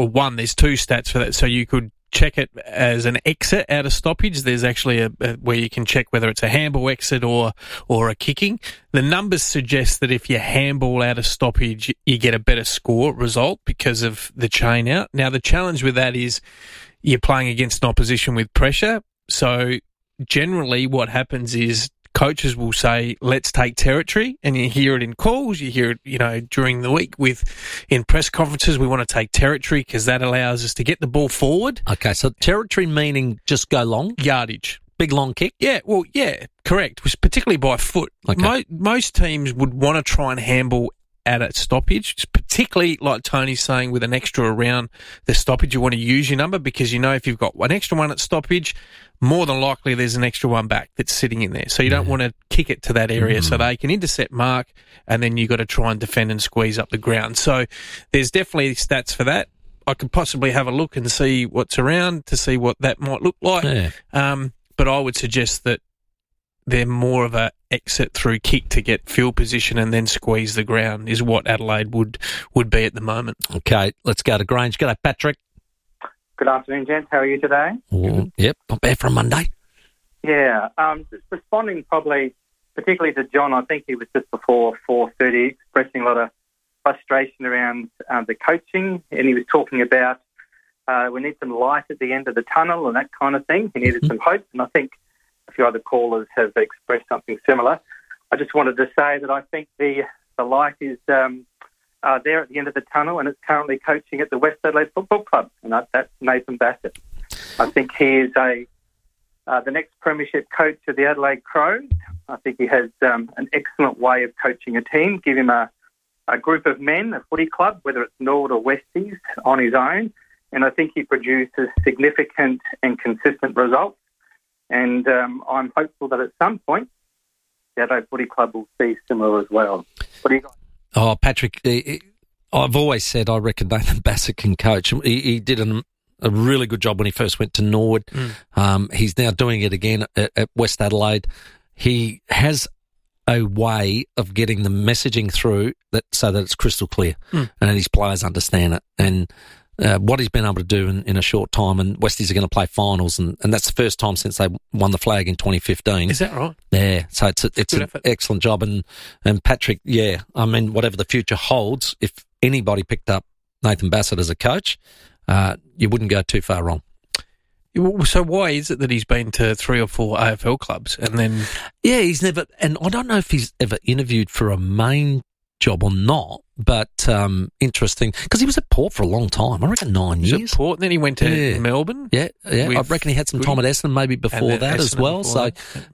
two stats for that. So you could check it as an exit out of stoppage. There's actually where you can check whether it's a handball exit or a kicking. The numbers suggest that if you handball out of stoppage, you get a better score result because of the chain out. Now, the challenge with that is you're playing against an opposition with pressure. So generally what happens is coaches will say, let's take territory, and you hear it in calls, you hear it, during the week in press conferences, we want to take territory because that allows us to get the ball forward. Okay, so territory meaning just go long? Yardage. Big long kick? Yeah, well, yeah, correct, particularly by foot. Okay. Most teams would want to try and handball at a stoppage, particularly like Tony's saying with an extra around the stoppage. You want to use your number because if you've got one extra one at stoppage, more than likely there's an extra one back that's sitting in there. So you don't want to kick it to that area so they can intercept mark, and then you've got to try and defend and squeeze up the ground. So there's definitely stats for that. I could possibly have a look and see what's around to see what that might look like. Yeah. But I would suggest that they're more of a exit through kick to get field position and then squeeze the ground is what Adelaide would be at the moment. Okay, let's go to Grange. G'day, Patrick. Good afternoon, gents. How are you today? Yep, not bad for a Monday. Yeah, just responding probably particularly to John. I think he was just before 4:30 expressing a lot of frustration around the coaching, and he was talking about we need some light at the end of the tunnel and that kind of thing. He needed some hope, and I think a few other callers have expressed something similar. I just wanted to say that I think the light is there at the end of the tunnel, and it's currently coaching at the West Adelaide Football Club, and that's Nathan Bassett. I think he is the next premiership coach of the Adelaide Crows. I think he has an excellent way of coaching a team. Give him a group of men, a footy club, whether it's Norwood or Westies, on his own, and I think he produces significant and consistent results. And I'm hopeful that at some point the Adelaide Footy Club will see similar as well. What do you got? Oh, Patrick, I've always said I reckon Nathan Bassett can coach. He did a really good job when he first went to Norwood. He's now doing it again at West Adelaide. He has a way of getting the messaging through so that it's crystal clear and his players understand it. And what he's been able to do in a short time, and Westies are going to play finals, and that's the first time since they won the flag in 2015. Is that right? Yeah, so it's an excellent job, and Patrick, yeah, I mean, whatever the future holds, if anybody picked up Nathan Bassett as a coach, you wouldn't go too far wrong. So why is it that he's been to 3 or 4 AFL clubs and then... Yeah, he's never, and I don't know if he's ever interviewed for a main job or not, but interesting, because he was at Port for a long time. I reckon 9 years. He was at Port, and then he went to Melbourne. Yeah. I reckon he had some time at Essendon maybe before that as well. So,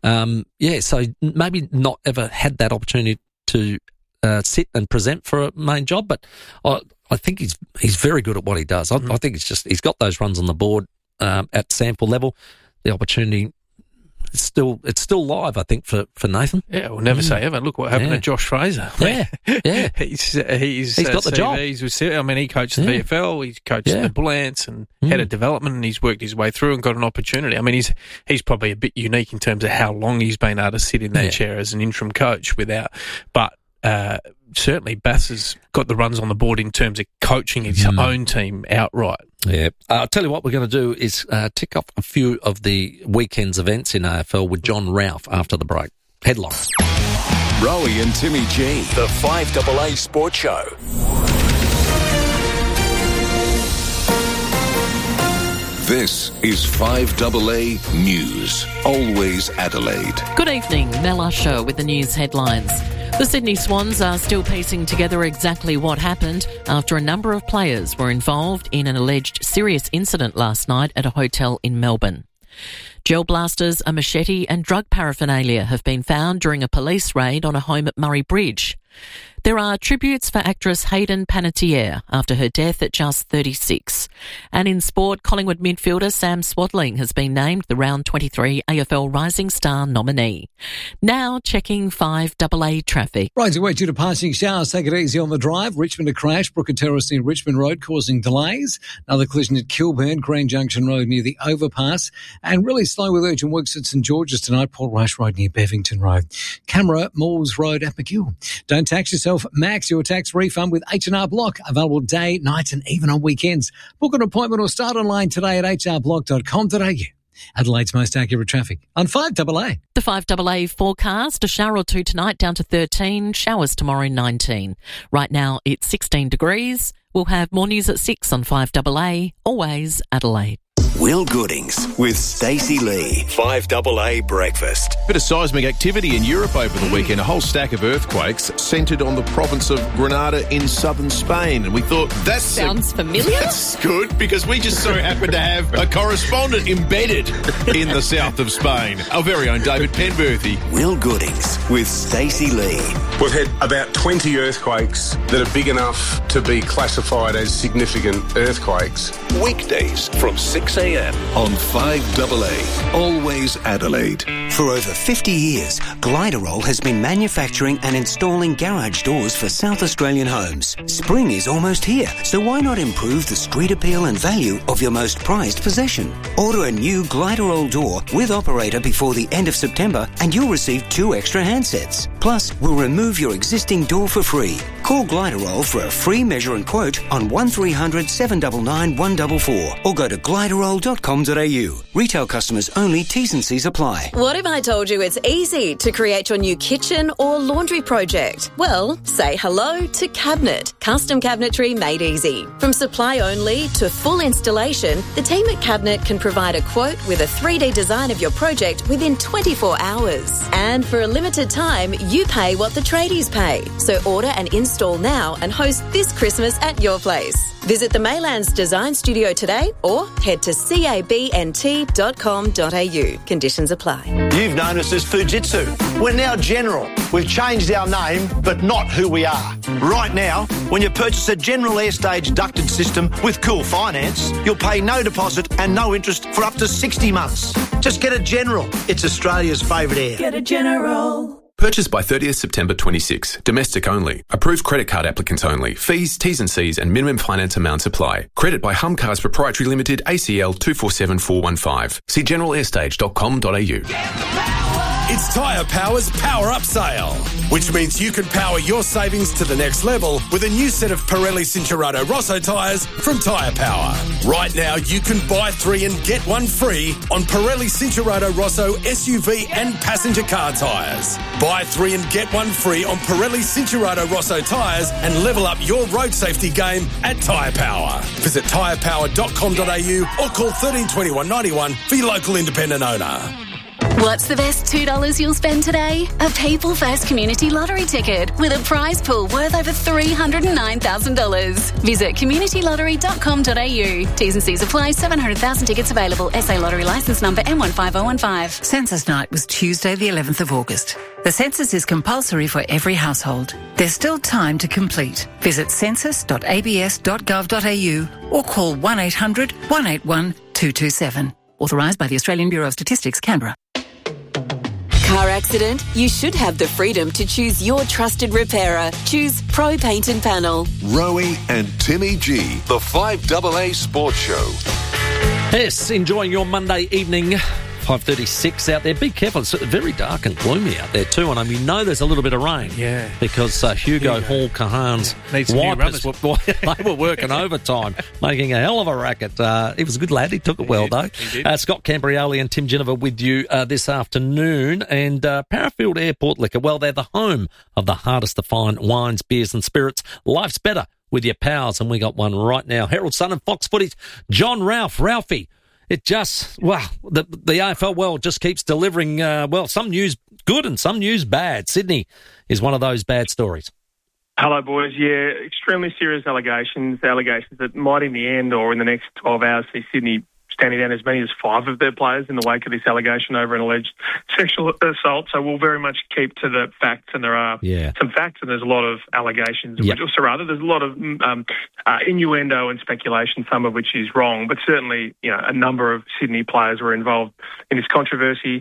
so maybe not ever had that opportunity to sit and present for a main job, but I think he's very good at what he does. I think he's got those runs on the board at sample level. The opportunity... It's still live, I think, for Nathan. Yeah, we'll never say ever. Look what happened to Josh Fraser. Yeah. he's got the job. I mean, he coached the VFL, he's coached the Bull Ants and head of development, and he's worked his way through and got an opportunity. I mean, he's probably a bit unique in terms of how long he's been able to sit in that chair as an interim coach but certainly Bass has got the runs on the board in terms of coaching his own team outright. Yeah. I'll tell you what we're going to do is tick off a few of the weekend's events in AFL with John Ralph after the break. Headline. Rowie and Timmy G, the 5AA Sports Show. This is 5AA News. Always Adelaide. Good evening, Mel Usher with the news headlines. The Sydney Swans are still piecing together exactly what happened after a number of players were involved in an alleged serious incident last night at a hotel in Melbourne. Gel blasters, a machete and drug paraphernalia have been found during a police raid on a home at Murray Bridge. There are tributes for actress Hayden Panettiere after her death at just 36. And in sport, Collingwood midfielder Sam Swadling has been named the Round 23 AFL Rising Star nominee. Now checking 5AA traffic. Right away due to passing showers, take it easy on the drive. Richmond a crash, Brooker Terrace near Richmond Road causing delays. Another collision at Kilburn, Green Junction Road near the overpass. And really slow with urgent works at St George's tonight, Port Rice Road near Bevington Road. Camera, Malls Road at McGill. Don't tax yourself. Max your tax refund with H&R Block. Available day, night and even on weekends. Book an appointment or start online today at hrblock.com.au. Adelaide's most accurate traffic on 5AA. The 5AA forecast, a shower or two tonight down to 13, showers tomorrow 19. Right now it's 16 degrees. We'll have more news at 6 on 5AA, always Adelaide. Will Goodings with Stacey Lee. 5AA Breakfast. Bit of seismic activity in Europe over the weekend. A whole stack of earthquakes centred on the province of Granada in southern Spain. And we thought, that sounds familiar. That's good, because we just so happen to have a correspondent embedded in the south of Spain. Our very own David Penberthy. Will Goodings with Stacey Lee. We've had about 20 earthquakes that are big enough to be classified as significant earthquakes. Weekdays from 6 a.m. on 5AA. Always Adelaide. For over 50 years, Gliderol has been manufacturing and installing garage doors for South Australian homes. Spring is almost here, so why not improve the street appeal and value of your most prized possession? Order a new Gliderol door with operator before the end of September and you'll receive 2 extra handsets. Plus, we'll remove your existing door for free. Call Gliderol for a free measure and quote on 1300 799 144 or go to gliderol.com.au. Retail customers only, T's and C's apply. What if I told you it's easy to create your new kitchen or laundry project? Well, say hello to Cabinet. Custom cabinetry made easy. From supply only to full installation, the team at Cabinet can provide a quote with a 3D design of your project within 24 hours. And for a limited time, you pay what the tradies pay. So order and install now and host this Christmas at your place. Visit the Maylands Design Studio today or head to cabnt.com.au. Conditions apply. You've known us as Fujitsu. We're now General. We've changed our name, but not who we are. Right now, when you purchase a General Airstage ducted system with Cool Finance, you'll pay no deposit and no interest for up to 60 months. Just get a General. It's Australia's favourite air. Get a General. Purchased by 30th September 26. Domestic only. Approved credit card applicants only. Fees, T's and C's and minimum finance amounts apply. Credit by Hum Cars Proprietary Limited, ACL 247415. See generalair.com.au. It's Tyre Power's Power Up Sale, which means you can power your savings to the next level with a new set of Pirelli Cinturato Rosso tyres from Tyre Power. Right now, you can buy 3 and get 1 free on Pirelli Cinturato Rosso SUV and passenger car tyres. Buy 3 and get 1 free on Pirelli Cinturato Rosso tyres and level up your road safety game at Tyre Power. Visit tyrepower.com.au or call 13 21 91 for your local independent owner. What's the best $2 you'll spend today? A People First Community Lottery ticket with a prize pool worth over $309,000. Visit communitylottery.com.au. T's and C's apply. 700,000 tickets available. SA Lottery licence number M15015. Census night was Tuesday the 11th of August. The census is compulsory for every household. There's still time to complete. Visit census.abs.gov.au or call 1800 181 227. Authorised by the Australian Bureau of Statistics, Canberra. Car accident? You should have the freedom to choose your trusted repairer. Choose Pro Paint and Panel. Rowie and Timmy G, the 5AA Sports Show. Yes, enjoying your Monday evening. 5:36 out there. Be careful. It's very dark and gloomy out there too, and we know there's a little bit of rain. Yeah. Because Hugo Hall Cahan's wipers they were working overtime, making a hell of a racket. He was a good lad. He took it well, though. He did. Scott Cambrioli and Tim Geneva with you this afternoon. And Parafield Airport Liquor, well, they're the home of the hardest to find wines, beers and spirits. Life's better with your pals, and we got one right now. Herald Sun and Fox Footage, John Ralphie. it just, the AFL world just keeps delivering, some news good and some news bad. Sydney is one of those bad stories. Hello, boys. Yeah, extremely serious allegations that might in the end or in the next 12 hours see Sydney standing down as many as 5 of their players in the wake of this allegation over an alleged sexual assault. So we'll very much keep to the facts, and there are some facts, and there's a lot of allegations, there's a lot of innuendo and speculation, some of which is wrong, but certainly, a number of Sydney players were involved in this controversy.